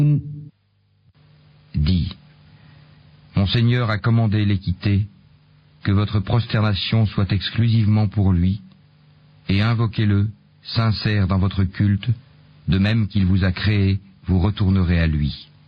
Dis, mon Seigneur a commandé l'équité, que votre prosternation soit exclusivement pour lui, et invoquez-le, sincère dans votre culte, de même qu'il vous a créé, vous retournerez à lui.